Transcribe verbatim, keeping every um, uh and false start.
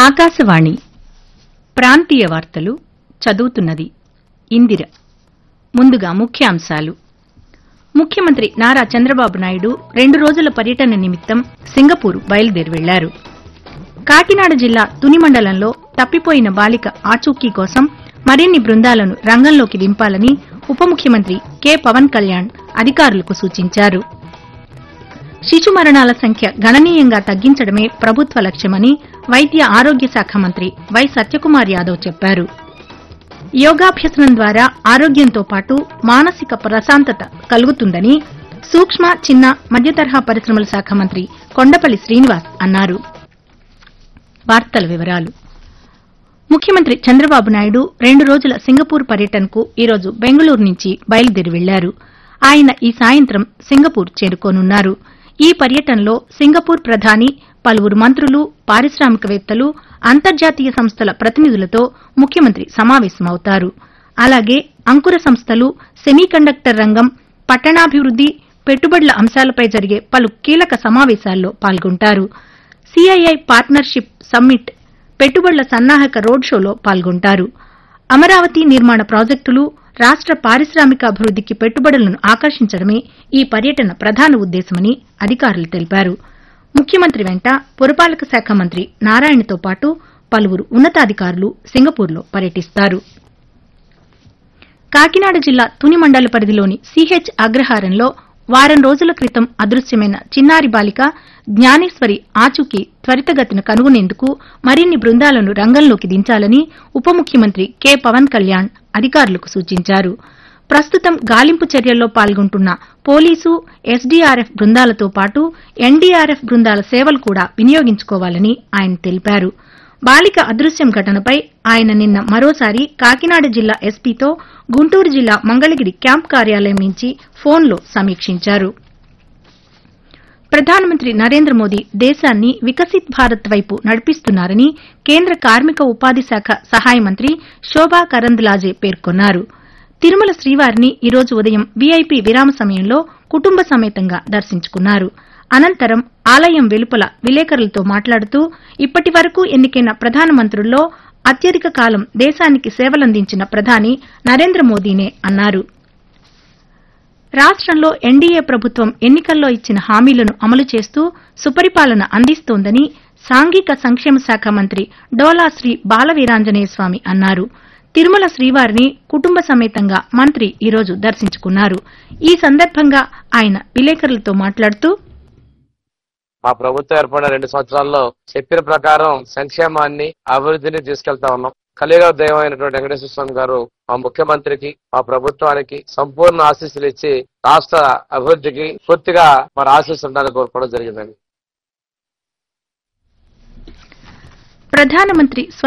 ఆకాశవాణి ప్రాంతీయ వార్తలు చదువుతున్నది ఇందిర. ముందుగా ముఖ్యాంశాలు. ముఖ్యమంత్రి నారా చంద్రబాబు నాయుడు రెండు రోజుల పర్యటన నిమిత్తం సింగపూర్ బయలుదేరి వెళ్లారు. కాకినాడ జిల్లా తుని మండలంలో తప్పిపోయిన బాలిక ఆచూకీ కోసం మరిన్ని బృందాలను రంగంలోకి దింపాలని ఉప ముఖ్యమంత్రి కె పవన్ కళ్యాణ్ అధికారులకు సూచించారు. శిశు మరణాల సంఖ్య గణనీయంగా తగ్గించడమే ప్రభుత్వ లక్ష్యమని వైద్య ఆరోగ్య శాఖ మంత్రి వై సత్యకుమార్ యాదవ్ చెప్పారు. యోగాభ్యసనం ద్వారా ఆరోగ్యంతో పాటు మానసిక ప్రశాంతత కలుగుతుందని సూక్ష్మ, చిన్న, మధ్యతరహా పరిశ్రమల శాఖ మంత్రి కొండపల్లి శ్రీనివాస్ అన్నారు. వార్తల వివరాలు. ముఖ్యమంత్రి చంద్రబాబు నాయుడు రెండు రోజుల సింగపూర్ పర్యటనకు ఈరోజు బెంగళూరు నుంచి బయలుదేరి వెళ్లారు. ఆయన ఈ సాయంత్రం సింగపూర్ చేరుకోనున్నారు. ఈ పర్యటనలో సింగపూర్ ప్రధాని, పలువురు మంత్రులు, పారిశ్రామికవేత్తలు, అంతర్జాతీయ సంస్థల ప్రతినిధులతో ముఖ్యమంత్రి సమావేశమవుతారు. అలాగే అంకుర సంస్థలు, సెమీకండక్టర్ రంగం, పట్టణాభివృద్ది, పెట్టుబడుల అంశాలపై జరిగే పలు కీలక సమావేశాల్లో పాల్గొంటారు. సీఐఐ పార్ట్నర్షిప్ సమ్మిట్, పెట్టుబడుల సన్నాహక రోడ్ షోలో పాల్గొంటారు. అమరావతి నిర్మాణ ప్రాజెక్టులు, రాష్ట పారిశ్రామికాభివృద్దికి పెట్టుబడులను ఆకర్షించడమే ఈ పర్యటన ప్రధాన ఉద్దేశమని అధికారులు తెలిపారు. ముఖ్యమంత్రి వెంట పురపాలక శాఖ మంత్రి నారాయణతో పాటు పలువురు ఉన్నతాధికారులు సింగపూర్లో పర్యటిస్తారు. కాకినాడ జిల్లా తుని మండల పరిధిలోని సీహెచ్ అగ్రహారంలో వారం రోజుల క్రితం అదృశ్యమైన చిన్నారి బాలిక జ్ఞానేశ్వరి ఆచూకీ త్వరితగతిన కనుగొనేందుకు మరిన్ని బృందాలను రంగంలోకి దించాలని ఉప ముఖ్యమంత్రి కె పవన్ కళ్యాణ్ అధికారులకు సూచించారు. ప్రస్తుతం గాలింపు చర్యల్లో పాల్గొంటున్న పోలీసు, ఎస్డీఆర్ఎఫ్ బృందాలతో పాటు ఎన్డీఆర్ఎఫ్ బృందాల సేవలు కూడా వినియోగించుకోవాలని ఆయన తెలిపారు. బాలిక అదృశ్యం ఘటనపై ఆయన నిన్న మరోసారి కాకినాడ జిల్లా ఎస్పీతో గుంటూరు జిల్లా మంగళగిరి క్యాంప్ కార్యాలయం నుంచి ఫోన్లో సమీక్షించారు. ప్రధానమంత్రి నరేంద్ర మోదీ దేశాన్ని వికసిత్ భారత్ వైపు నడిపిస్తున్నారని కేంద్ర కార్మిక ఉపాధి శాఖ సహాయ మంత్రి శోభా కరంద్లాజే పేర్కొన్నారు. తిరుమల శ్రీవారిని ఈరోజు ఉదయం వీఐపీ విరామ సమయంలో కుటుంబ సమేతంగా దర్శించుకున్నారు. అనంతరం ఆలయం వెలుపల విలేకరులతో మాట్లాడుతూ ఇప్పటి వరకు ఎన్నికైన ప్రధానమంత్రుల్లో అత్యధిక కాలం దేశానికి సేవలందించిన ప్రధాని నరేంద్ర మోదీనే అన్నారు. రాష్టంలో ఎన్డీఏ ప్రభుత్వం ఎన్నికల్లో ఇచ్చిన హామీలను అమలు చేస్తూ సుపరిపాలన అందిస్తోందని సాంఘిక సంక్షేమ శాఖ మంత్రి డోలా శ్రీ బాలవీరాంజనేయస్వామి అన్నారు. తిరుమల శ్రీవారిని కుటుంబ సమేతంగా మంత్రి ఈరోజు దర్శించుకున్నారు. ఈ సందర్భంగా ఆయన విలేకరులతో మాట్లాడుతూ మా ప్రభుత్వం ఏర్పడిన రెండు సంవత్సరాల్లో చెప్పిన ప్రకారం సంక్షేమాన్ని, అభివృద్ధిని తీసుకెళ్తా ఉన్నాం. కలియుగ దైవం అయినటువంటి వెంకటేశ్వర స్వామి గారు మా ముఖ్యమంత్రికి, మా ప్రభుత్వానికి సంపూర్ణ ఆశీస్సులు ఇచ్చి రాష్ట్ర అభివృద్ధికి పూర్తిగా మరి ఆశీస్సులు ఉండాలని కోరుకోవడం జరిగిందండి. ప్రధానమంత్రి